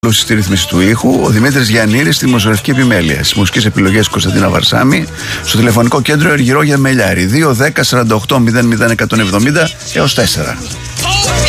Στη ρύθμιση του ήχου, ο Δημήτρης Γιαννήρης στη δημοσιογραφική επιμέλεια. Στις μουσικές επιλογές Κωνσταντίνα Βαρσάμη, στο τηλεφωνικό κέντρο Εργυρόγια Μελιάρη 210 48 00 170 έως 4.